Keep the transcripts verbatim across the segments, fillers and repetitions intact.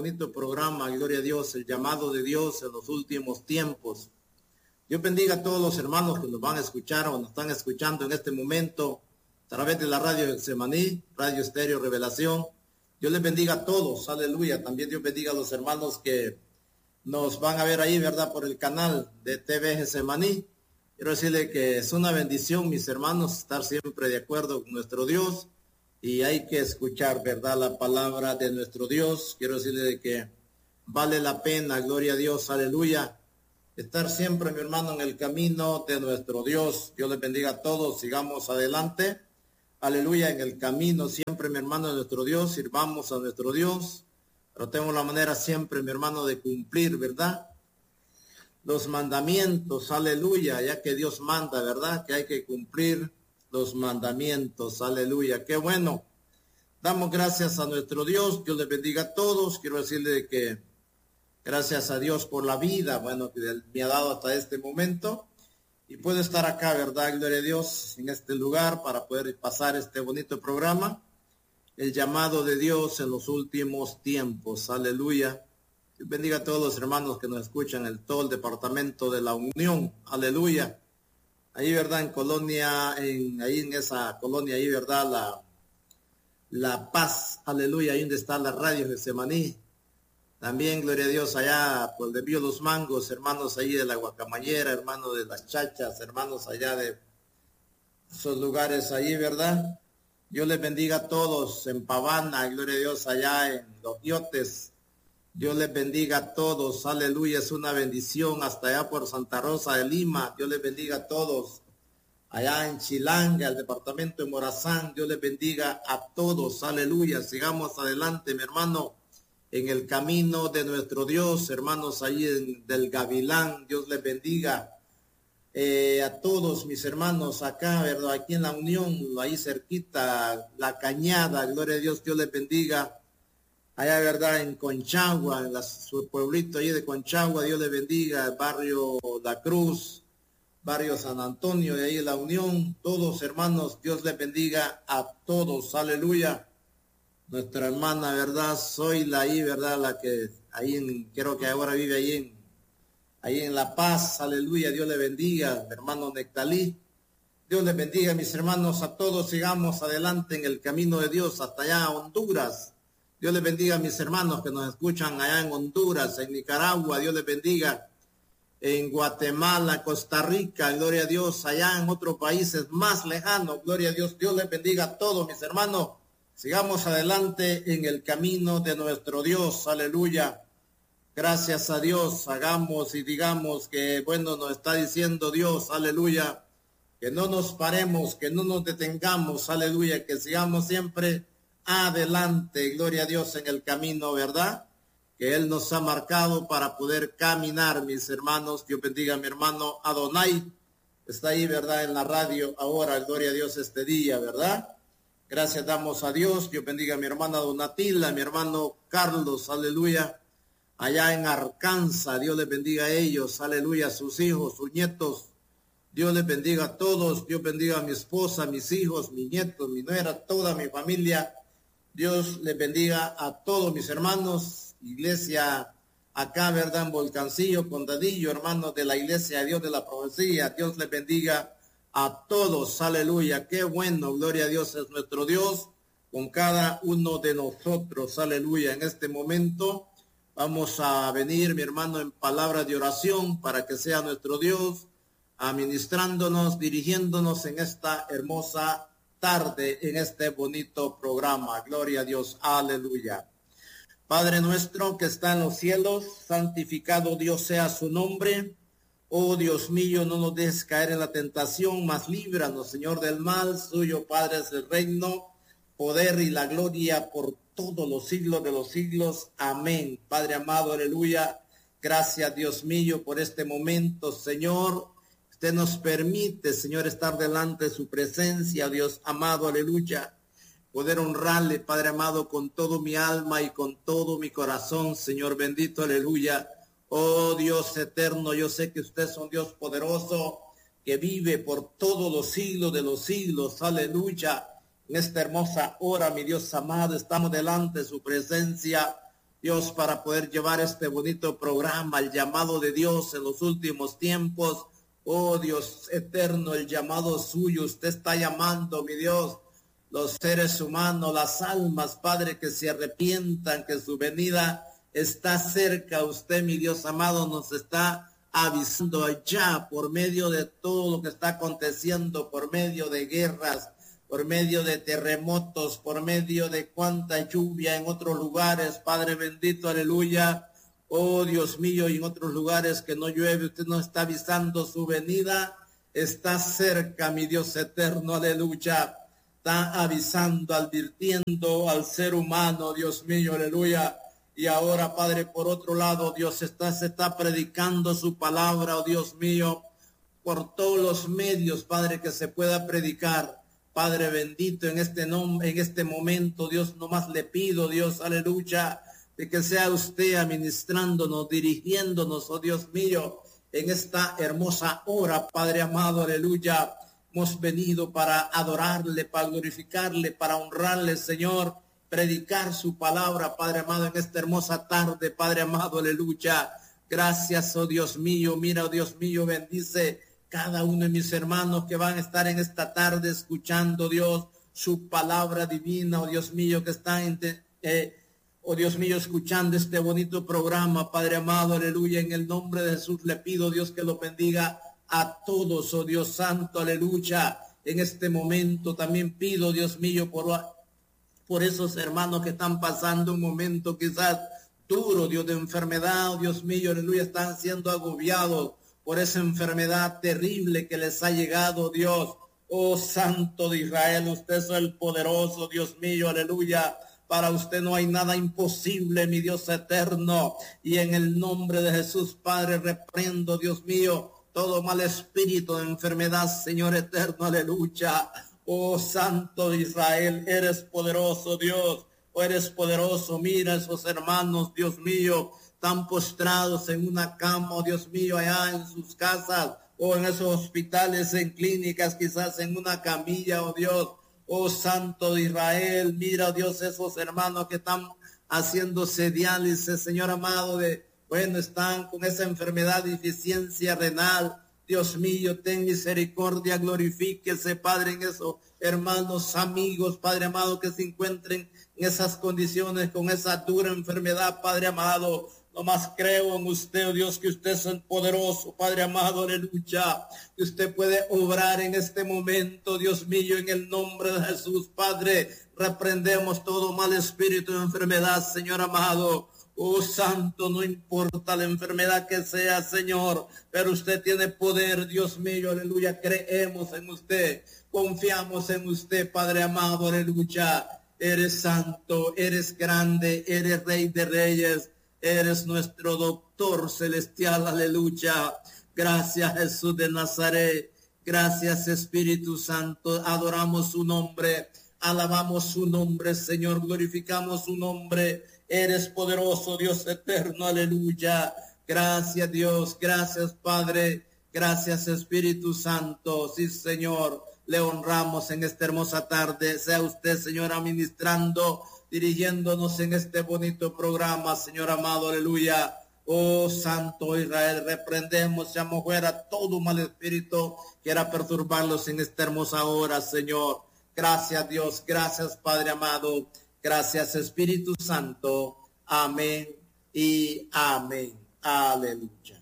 bonito programa, gloria a Dios, el llamado de Dios en los últimos tiempos. Dios bendiga a todos los hermanos que nos van a escuchar o nos están escuchando en este momento a través de la radio Getsemaní, Radio Estéreo Revelación. Dios les bendiga a todos, aleluya. También Dios bendiga a los hermanos que nos van a ver ahí, ¿verdad? Por el canal de T V Getsemaní. Quiero decirle que es una bendición, mis hermanos, estar siempre de acuerdo con nuestro Dios. Y hay que escuchar, ¿verdad?, la palabra de nuestro Dios. Quiero decirle que vale la pena, gloria a Dios, aleluya, estar siempre, mi hermano, en el camino de nuestro Dios. Dios les bendiga a todos, sigamos adelante, aleluya, en el camino siempre, mi hermano, de nuestro Dios, sirvamos a nuestro Dios, pero tengo la manera siempre, mi hermano, de cumplir, ¿verdad?, los mandamientos, aleluya, ya que Dios manda, ¿verdad?, que hay que cumplir los mandamientos, aleluya, qué bueno. Damos gracias a nuestro Dios, Dios les bendiga a todos. Quiero decirle que gracias a Dios por la vida, bueno, que me ha dado hasta este momento, y puedo estar acá, ¿verdad? Gloria a Dios, en este lugar para poder pasar este bonito programa, el llamado de Dios en los últimos tiempos, aleluya. Dios bendiga a todos los hermanos que nos escuchan en todo el departamento de la Unión, aleluya. Ahí, ¿verdad? En Colonia, en, ahí en esa colonia, ahí, ¿verdad? La, la Paz, aleluya, ahí donde está la radio Getsemaní. También, gloria a Dios, allá por el de Bío Los Mangos, hermanos ahí de la Guacamayera, hermanos de las Chachas, hermanos allá de esos lugares ahí, ¿verdad? Dios les bendiga a todos en Pavana, gloria a Dios, allá en Los Iotes. Dios les bendiga a todos, aleluya, es una bendición hasta allá por Santa Rosa de Lima. Dios les bendiga a todos. Allá en Chilanga, el departamento de Morazán, Dios les bendiga a todos, aleluya. Sigamos adelante, mi hermano, en el camino de nuestro Dios, hermanos ahí en, del Gavilán, Dios les bendiga. Eh, a todos mis hermanos acá, ¿verdad? Aquí en la Unión, ahí cerquita, La Cañada, gloria a Dios, Dios les bendiga. Allá, ¿verdad? En Conchagua, en la, su pueblito ahí de Conchagua, Dios les bendiga, el barrio La Cruz, barrio San Antonio, de ahí La Unión, todos hermanos, Dios les bendiga a todos, aleluya. Nuestra hermana, ¿verdad? Soy la ahí, ¿verdad? La que ahí, en, creo que ahora vive ahí en, ahí en La Paz, aleluya, Dios le bendiga, hermano Nectalí. Dios les bendiga, mis hermanos, a todos, sigamos adelante en el camino de Dios, hasta allá a Honduras. Dios les bendiga a mis hermanos que nos escuchan allá en Honduras, en Nicaragua. Dios les bendiga en Guatemala, Costa Rica. Gloria a Dios, allá en otros países más lejanos. Gloria a Dios. Dios les bendiga a todos mis hermanos. Sigamos adelante en el camino de nuestro Dios. Aleluya. Gracias a Dios. Hagamos y digamos que, bueno, nos está diciendo Dios. Aleluya. Que no nos paremos, que no nos detengamos. Aleluya. Que sigamos siempre adelante, gloria a Dios, en el camino, ¿verdad?, que Él nos ha marcado para poder caminar, mis hermanos. Dios bendiga a mi hermano Adonai, está ahí, ¿verdad?, en la radio ahora, gloria a Dios, este día, ¿verdad? Gracias damos a Dios. Dios bendiga a mi hermana Donatila, a mi hermano Carlos, aleluya, allá en Arkansas. Dios les bendiga a ellos, aleluya, a sus hijos, sus nietos. Dios les bendiga a todos. Dios bendiga a mi esposa, a mis hijos, mis nietos, mi nuera, toda mi familia. Dios les bendiga a todos mis hermanos, iglesia acá, ¿verdad?, en Volcancillo, Condadillo, hermanos de la iglesia de Dios de la Profecía. Dios les bendiga a todos, aleluya. Qué bueno, gloria a Dios, es nuestro Dios con cada uno de nosotros, aleluya. En este momento vamos a venir, mi hermano, en palabras de oración para que sea nuestro Dios administrándonos, dirigiéndonos en esta hermosa tarde, en este bonito programa. Gloria a Dios, aleluya. Padre nuestro que está en los cielos, santificado Dios sea su nombre. Oh Dios mío, no nos dejes caer en la tentación, mas líbranos, Señor, del mal. Suyo, Padre, es el reino, poder y la gloria por todos los siglos de los siglos. Amén. Padre amado, aleluya. Gracias, Dios mío, por este momento, Señor. Usted nos permite, Señor, estar delante de su presencia, Dios amado, aleluya. Poder honrarle, Padre amado, con todo mi alma y con todo mi corazón, Señor bendito, aleluya. Oh Dios eterno, yo sé que usted es un Dios poderoso, que vive por todos los siglos de los siglos, aleluya. En esta hermosa hora, mi Dios amado, estamos delante de su presencia, Dios, para poder llevar este bonito programa, el llamado de Dios en los últimos tiempos. Oh Dios eterno, el llamado suyo, usted está llamando, mi Dios, los seres humanos, las almas, Padre, que se arrepientan, que su venida está cerca. Usted, mi Dios amado, nos está avisando allá por medio de todo lo que está aconteciendo, por medio de guerras, por medio de terremotos, por medio de cuánta lluvia en otros lugares, Padre bendito, aleluya. Oh Dios mío, y en otros lugares que no llueve, usted nos está avisando, su venida está cerca, mi Dios eterno, aleluya. Está avisando, advirtiendo al ser humano, Dios mío, aleluya. Y ahora, Padre, por otro lado, Dios está, se está predicando su palabra, oh Dios mío, por todos los medios, Padre, que se pueda predicar. Padre bendito, en este nombre, en este momento, Dios, nomás le pido, Dios, aleluya, de que sea usted administrándonos, dirigiéndonos, oh Dios mío, en esta hermosa hora, Padre amado, aleluya. Hemos venido para adorarle, para glorificarle, para honrarle, Señor, predicar su palabra, Padre amado, en esta hermosa tarde, Padre amado, aleluya. Gracias, oh Dios mío, mira, oh Dios mío, bendice cada uno de mis hermanos que van a estar en esta tarde escuchando, Dios, su palabra divina, oh Dios mío, que están, eh, oh Dios mío, escuchando este bonito programa, Padre amado, aleluya. En el nombre de Jesús le pido, Dios, que lo bendiga a todos, oh Dios santo, aleluya. En este momento también pido, Dios mío, por, por esos hermanos que están pasando un momento quizás duro, Dios, de enfermedad, oh Dios mío, aleluya, están siendo agobiados por esa enfermedad terrible que les ha llegado, Dios. Oh Santo de Israel, usted es el poderoso, Dios mío, aleluya. Para usted no hay nada imposible, mi Dios eterno. Y en el nombre de Jesús, Padre, reprendo, Dios mío, todo mal espíritu de enfermedad, Señor eterno, aleluya. Oh Santo de Israel, eres poderoso, Dios. Oh, eres poderoso. Mira esos hermanos, Dios mío, están postrados en una cama, oh Dios mío, allá en sus casas, o en esos hospitales, en clínicas, quizás en una camilla, oh Dios. Oh Santo de Israel, mira, oh Dios, esos hermanos que están haciéndose diálisis, Señor amado, de, bueno, están con esa enfermedad, deficiencia renal. Dios mío, ten misericordia, glorifíquese, Padre, en esos hermanos, amigos, Padre amado, que se encuentren en esas condiciones, con esa dura enfermedad, Padre amado. Nomás creo en usted, oh Dios, que usted es el poderoso, Padre amado, aleluya. Que usted puede obrar en este momento, Dios mío, en el nombre de Jesús, Padre. Reprendemos todo mal espíritu de enfermedad, Señor amado. Oh Santo, no importa la enfermedad que sea, Señor, pero usted tiene poder, Dios mío, aleluya. Creemos en usted, confiamos en usted, Padre amado, aleluya. Eres santo, eres grande, eres Rey de Reyes. Eres nuestro doctor celestial, aleluya. Gracias, Jesús de Nazaret. Gracias, Espíritu Santo. Adoramos su nombre. Alabamos su nombre, Señor. Glorificamos su nombre. Eres poderoso, Dios eterno, aleluya. Gracias, Dios. Gracias, Padre. Gracias, Espíritu Santo. Sí, Señor. Le honramos en esta hermosa tarde. Sea usted, Señor, administrando, dirigiéndonos en este bonito programa, Señor amado, aleluya. Oh Santo Israel, reprendemos, echamos fuera todo mal espíritu que quiera perturbarlos en esta hermosa hora, Señor. Gracias, Dios, gracias, Padre amado, gracias, Espíritu Santo. Amén y amén. Aleluya.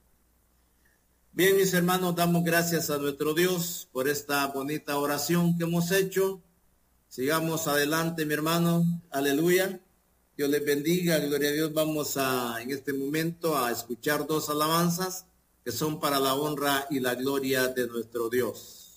Bien, mis hermanos, damos gracias a nuestro Dios por esta bonita oración que hemos hecho. Sigamos adelante, mi hermano. Aleluya. Dios les bendiga. Gloria a Dios. Vamos a, en este momento, a escuchar dos alabanzas que son para la honra y la gloria de nuestro Dios.